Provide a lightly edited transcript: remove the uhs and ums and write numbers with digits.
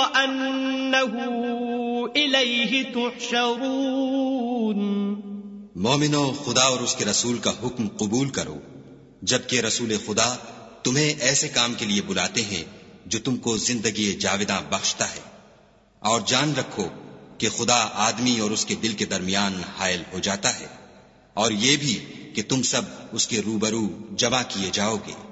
वअन्नहु इलैहि तुहशरून। मोमिनो, खुदा और उसके रसूल का हुक्म कबूल करो, जबकि रसूल खुदा तुम्हें ऐसे काम के लिए बुलाते हैं जो तुमको जिंदगी जाविदा बख्शता है। और जान रखो कि खुदा आदमी और उसके दिल के दरमियान हायल हो जाता है, और ये भी कि तुम सब उसके रूबरू जमा किए जाओगे।